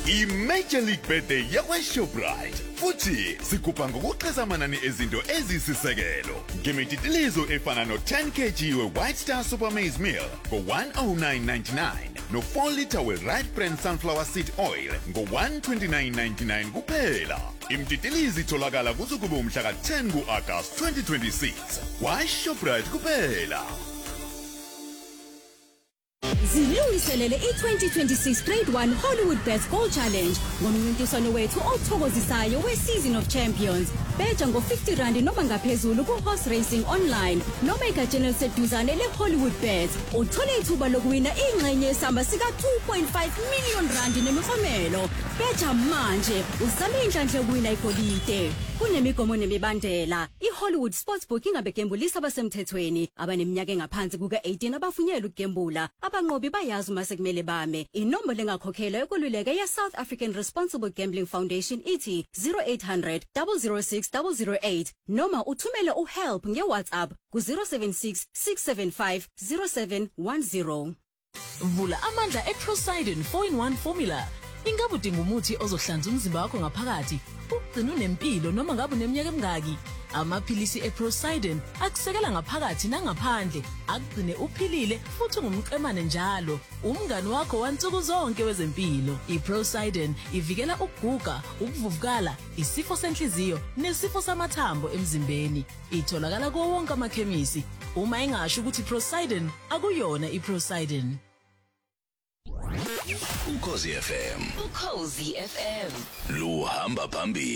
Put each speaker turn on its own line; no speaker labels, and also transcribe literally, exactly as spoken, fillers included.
I-Major League Birthday yakwa-Shoprite futhi sikhupha ngokuxhasa amanani ezinto ezisisekelo ngemititilizo efana no-ten kilograms we-White Star Super Maize Meal ngo-one oh nine ninety-nine no-four litre we-Right Brand Sunflower Seed Oil ngo-one twenty-nine ninety-nine kuphela. Imtitilizi itholakala kuze kube umhla ka-ten ku-August twenty twenty-six kwa-Shoprite kuphela.
Zilungiselele i-twenty twenty-six Grade one Hollywood Bets Goal Challenge ngomncintiswano wethu othokozisayo we-Season of Champions. Beja ngo-fifty rand noma ngaphezulu ku-horse racing online noma egatsheni eliseduzane le-Hollywood Bets. Uthole ithuba lokuwina ingxenye yesamba sika-two point five million rand nemiklomelo. Beja manje usale inhlanhla yokuwina igolide. Kunemigomo nemibandela. I-Hollywood Sportsbook ingabegembulisa abasemthethweni abaneminyaka engaphansi kuka-eighteen abafunyelwe ukugembula. Abanqobi bayazi uma sekumele bame. Inombolo engakhokhelwa yokululeka ye-South African Responsible Gambling Foundation ithi zero eight hundred, zero zero six, zero zero eight noma uthumele uhelp nge-WhatsApp ku zero seven six, six seven five, zero seven one zero.
Vula amandla e-Prosidin four in one formula. Ingabe udinga umuthi ozohlanza umzimba wakho ngaphakathi, ugcina unempilo noma ngabe uneminyaka emingaki? Amaphilisi eProsidin akusekela ngaphakathi nangaphandle, akugcine uphilile futhi ungumqemane njalo. Umngani wakho wansuku zonke wezempilo. iProsidin ivikela ukuguga, ukuvuvukala, isifo senhliziyo nesifo samathambo emzimbeni. Itholakala kuwo wonke amakhemisi. Uma engasho ukuthi Prosidin akuyona iProsidin.
Ukhozi F M.
Ukhozi F M.
Luhamba phambili.